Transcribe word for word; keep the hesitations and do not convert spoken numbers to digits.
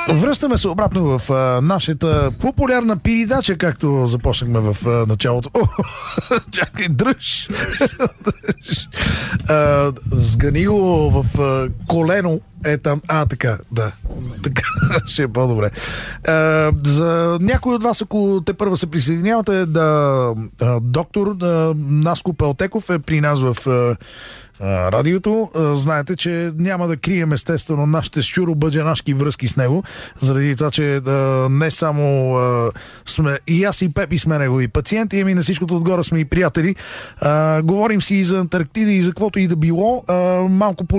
Връщаме се обратно в а, нашата популярна передача, както започнахме в а, началото. О, чакай, дръж! дръж. А, сгани го в а, колено. Е там. А, така, да. Така ще е по-добре. А, за някой от вас, ако те първа се присъединявате, да, а, доктор да, Наско Пелтеков е при нас в а, а, радиото. А, знаете, че няма да крием естествено нашите щуро-бъджанашки връзки с него, заради това, че а, не само а, сме и аз и Пепи сме негови пациенти, ами на всичкото отгоре сме и приятели. А, говорим си и за Антарктида и за каквото и да било. А, малко по